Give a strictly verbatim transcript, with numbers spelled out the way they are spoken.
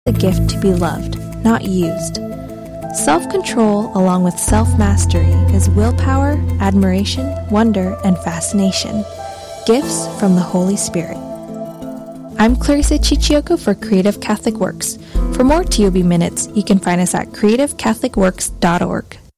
the gift to be loved, not used. Self-control, along with self-mastery, is willpower, admiration, wonder, and fascination. Gifts from the Holy Spirit. I'm Clarissa Chichioko for Creative Catholic Works. For more T O B Minutes, you can find us at creative catholic works dot org.